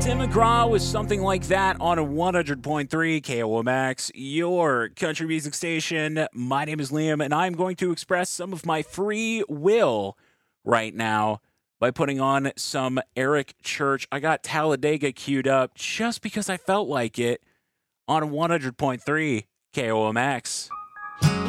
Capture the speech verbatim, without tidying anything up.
Tim McGraw with something like that on a one hundred point three K O M X, your country music station. My name is Liam, and I'm going to express some of my free will right now by putting on some Eric Church. I got Talladega queued up just because I felt like it on one hundred point three K O M X.